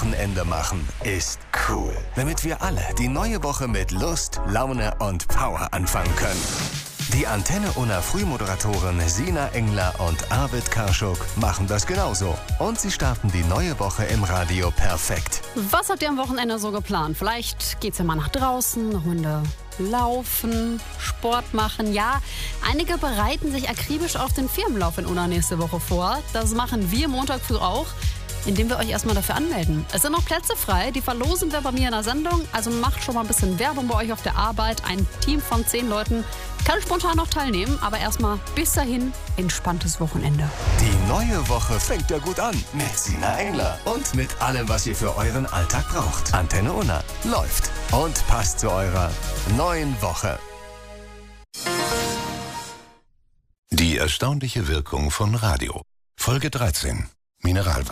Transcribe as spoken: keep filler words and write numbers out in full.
Wochenende machen, ist cool. Damit wir alle die neue Woche mit Lust, Laune und Power anfangen können. Die Antenne Unna Frühmoderatoren Sina Engler und Arvid Karschuk machen das genauso. Und sie starten die neue Woche im Radio perfekt. Was habt ihr am Wochenende so geplant? Vielleicht geht's ja mal nach draußen, eine Runde laufen, Sport machen. Ja, einige bereiten sich akribisch auf den Firmenlauf in Unna nächste Woche vor. Das machen wir Montag früh auch, indem wir euch erstmal dafür anmelden. Es sind noch Plätze frei, die verlosen wir bei mir in der Sendung. Also macht schon mal ein bisschen Werbung bei euch auf der Arbeit. Ein Team von zehn Leuten kann spontan noch teilnehmen, aber erstmal bis dahin entspanntes Wochenende. Die neue Woche fängt ja gut an mit Sina Engler und mit allem, was ihr für euren Alltag braucht. Antenne Unna läuft und passt zu eurer neuen Woche. Die erstaunliche Wirkung von Radio. Folge dreizehn. Mineralwasser.